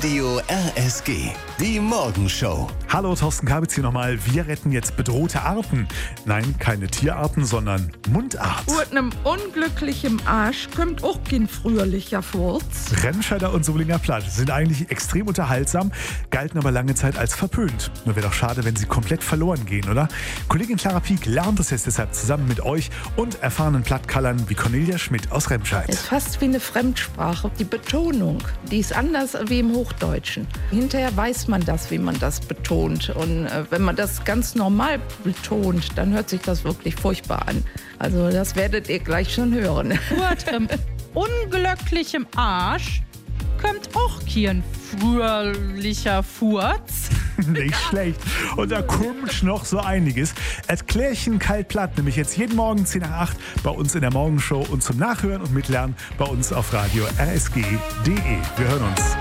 Radio RSG, die Morgenshow. Hallo, Thorsten Kabitz hier nochmal. Wir retten jetzt bedrohte Arten. Nein, keine Tierarten, sondern Mundart. Mit einem unglücklichen Arsch kommt auch kein fröhlicher Furz. Remscheider und Solinger Platt sind eigentlich extrem unterhaltsam, galten aber lange Zeit als verpönt. Nur wäre doch schade, wenn sie komplett verloren gehen, oder? Kollegin Clara Pieck lernt es jetzt deshalb zusammen mit euch und erfahrenen Plattkallern wie Cornelia Schmidt aus Remscheid. Ist fast wie eine Fremdsprache. Die Betonung, die ist anders wie im Hochdeutschen. Hinterher weiß man das, wie man das betont. Und wenn man das ganz normal betont, dann hört sich das wirklich furchtbar an. Also das werdet ihr gleich schon hören. Mit unglücklichem Arsch kommt auch kein fröhlicher Furz. Nicht schlecht. Und da kommt noch so einiges. Erklärchen kalt platt, nämlich jetzt jeden Morgen 10 nach 8 bei uns in der Morgenshow und zum Nachhören und Mitlernen bei uns auf Radio RSG.de. Wir hören uns.